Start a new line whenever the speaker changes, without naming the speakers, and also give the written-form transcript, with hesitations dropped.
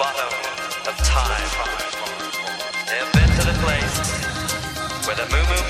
bottom of time. They have been to the place where the moo moo